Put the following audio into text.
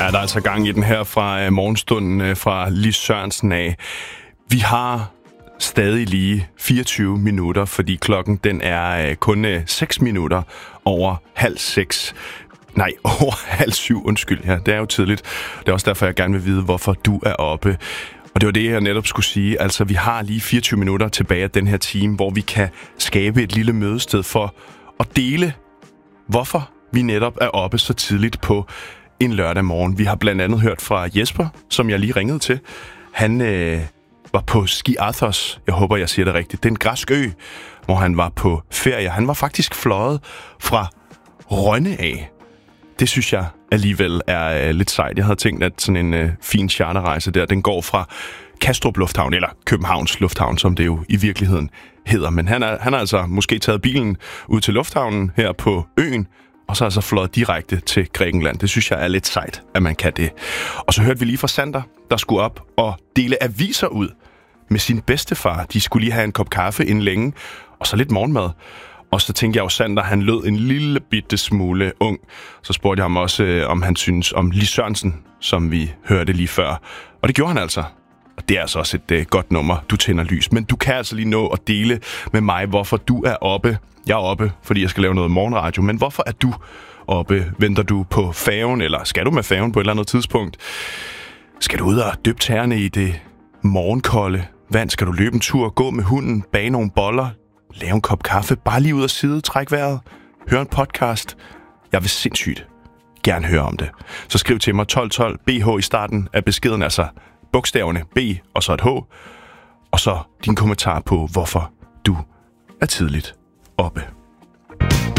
Ja, der er altså gang i den her fra morgenstunden fra Lis Sørensen af. Vi har stadig lige 24 minutter, fordi klokken den er kun 6 minutter over 5:30. Nej, over 6:30, undskyld. Ja, det er jo tidligt. Det er også derfor, jeg gerne vil vide, hvorfor du er oppe. Og det var det, jeg netop skulle sige. Altså, vi har lige 24 minutter tilbage af den her time, hvor vi kan skabe et lille mødested for at dele, hvorfor vi netop er oppe så tidligt på en lørdag morgen. Vi har blandt andet hørt fra Jesper, som jeg lige ringede til. Han var på Ski Athos. Jeg håber, jeg siger det rigtigt. Det er en græsk ø, hvor han var på ferie. Han var faktisk fløjet fra Rønne af. Det synes jeg alligevel er lidt sejt. Jeg havde tænkt, at sådan en fin charterrejse der, den går fra Kastrup Lufthavn, eller Københavns Lufthavn, som det jo i virkeligheden hedder. Men han har altså måske taget bilen ud til lufthavnen her på øen, og så altså fløjet direkte til Grækenland. Det synes jeg er lidt sejt, at man kan det. Og så hørte vi lige fra Sander, der skulle op og dele aviser ud med sin bedstefar. De skulle lige have en kop kaffe inden længe, og så lidt morgenmad. Og så tænkte jeg jo, Sander, han lød en lille bitte smule ung. Så spurgte jeg ham også, om han synes om Lis Sørensen, som vi hørte lige før. Og det gjorde han altså. Og det er altså også et godt nummer, Du tænder lys. Men du kan altså lige nå at dele med mig, hvorfor du er oppe. Jeg er oppe, fordi jeg skal lave noget morgenradio. Men hvorfor er du oppe? Venter du på færgen, eller skal du med færgen på et eller andet tidspunkt? Skal du ud og dyppe tæerne i det morgenkolde vand? Skal du løbe en tur, gå med hunden, bage nogle boller, lave en kop kaffe, bare lige ud af side, træk vejret, høre en podcast? Jeg vil sindssygt gerne høre om det. Så skriv til mig 1212 BH i starten af beskeden, altså bogstaverne B og så et H, og så din kommentar på, hvorfor du er tidligt oppe.